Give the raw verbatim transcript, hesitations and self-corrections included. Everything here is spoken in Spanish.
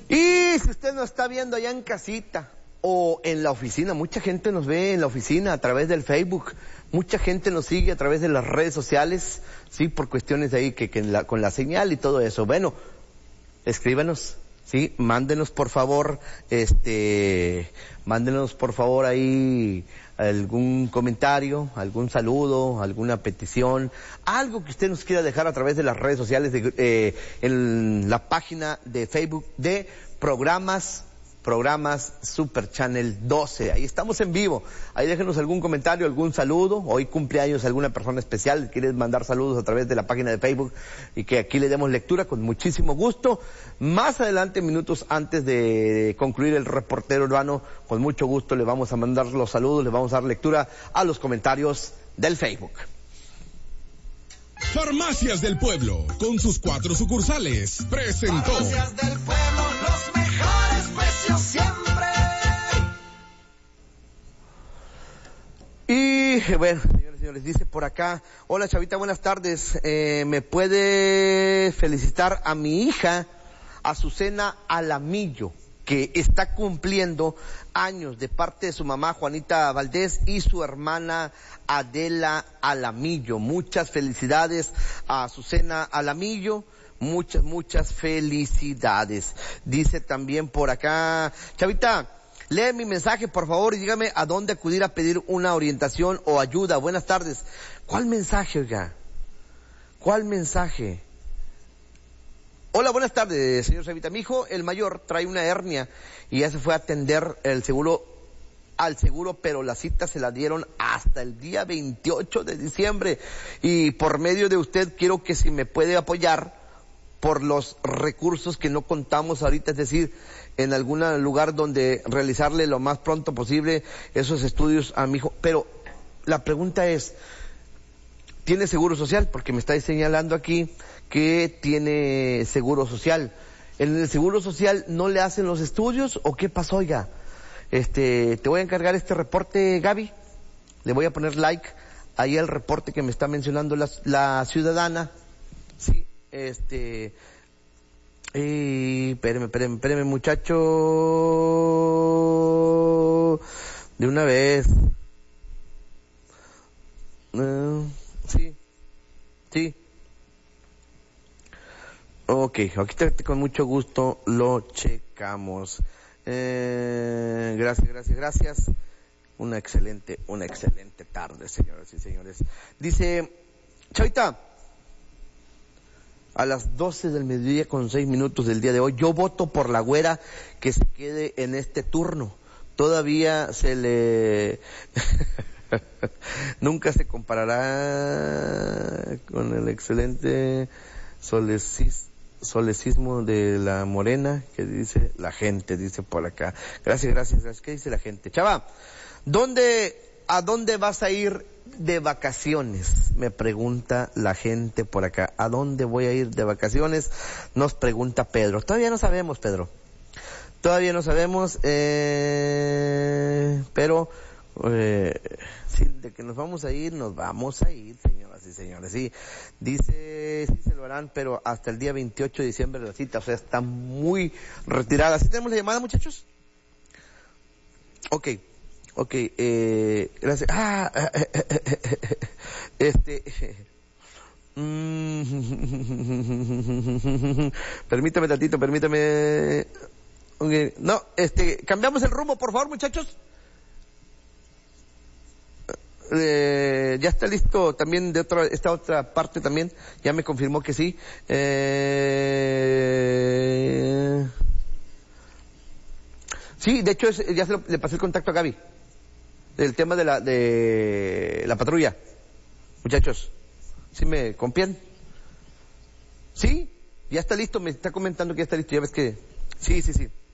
Y si usted nos está viendo allá en casita o en la oficina, mucha gente nos ve en la oficina a través del Facebook, mucha gente nos sigue a través de las redes sociales, sí, por cuestiones de ahí que, que la, con la señal y todo eso. Bueno, escríbanos, sí, mándenos por favor, este, mándenos por favor ahí algún comentario, algún saludo, alguna petición, algo que usted nos quiera dejar a través de las redes sociales, de, eh, en la página de Facebook de Programas, Programas Super Channel doce. Ahí estamos en vivo. Ahí déjenos algún comentario, algún saludo. Hoy cumpleaños alguna persona especial, quiere mandar saludos a través de la página de Facebook y que aquí le demos lectura con muchísimo gusto. Más adelante, minutos antes de concluir el reportero urbano, con mucho gusto le vamos a mandar los saludos, le vamos a dar lectura a los comentarios del Facebook. Farmacias del Pueblo, con sus cuatro sucursales, presentó. Farmacias del Pueblo, los mejores precios siempre. Y bueno, señores, señores, dice por acá, hola Chavita, buenas tardes, eh, ¿me puede felicitar a mi hija Azucena Alamillo, que está cumpliendo años, de parte de su mamá Juanita Valdés y su hermana Adela Alamillo? Muchas felicidades a Azucena Alamillo, muchas, muchas felicidades. Dice también por acá, Chavita, lee mi mensaje por favor y dígame a dónde acudir a pedir una orientación o ayuda. Buenas tardes. ¿Cuál mensaje, oiga? ¿Cuál mensaje? Hola, buenas tardes, señor Chavita. Mi hijo, el mayor, trae una hernia y ya se fue a atender el seguro, al seguro, pero la cita se la dieron hasta el día veintiocho de diciembre. Y por medio de usted quiero que si me puede apoyar por los recursos que no contamos ahorita, es decir, en algún lugar donde realizarle lo más pronto posible esos estudios a mi hijo. Pero la pregunta es, ¿tiene seguro social? Porque me está señalando aquí que tiene seguro social. ¿En el seguro social no le hacen los estudios o qué pasó, oiga? Este, te voy a encargar este reporte, Gaby. Le voy a poner like ahí al reporte que me está mencionando la, la ciudadana. Sí, este, y, espéreme, espéreme, espéreme, muchacho, de una vez. Uh, sí, sí. Ok, aquí con mucho gusto lo checamos. Eh, gracias, gracias, gracias. Una excelente, una excelente tarde, señoras y señores. Dice, Chavita, a las doce del mediodía con seis minutos del día de hoy, yo voto por la güera que se quede en este turno. Todavía se le... Nunca se comparará con el excelente solecis... solecismo de la morena que dice la gente, dice por acá. Gracias, gracias, gracias. ¿Qué dice la gente? Chava, ¿dónde, a dónde vas a ir de vacaciones? Me pregunta la gente por acá. ¿A dónde voy a ir de vacaciones? Nos pregunta Pedro. Todavía no sabemos, Pedro. Todavía no sabemos, eh, pero eh, sí, de que nos vamos a ir, nos vamos a ir, señoras y señores. Sí, dice, sí se lo harán, pero hasta el día veintiocho de diciembre la cita, o sea, está muy retirada. ¿Sí tenemos la llamada, muchachos? Ok, ok, eh, gracias. Ah, este, mm, permítame tantito, permítame. Okay. No, este, cambiamos el rumbo, por favor, muchachos. Eh, ya está listo también de otra, esta otra parte también, ya me confirmó que sí. Eh... Sí, de hecho es, ya se lo, le pasé el contacto a Gaby. El tema de la, de la patrulla. Muchachos, ¿sí me confían? Sí, ya está listo, me está comentando que ya está listo, ya ves que, sí, sí, sí.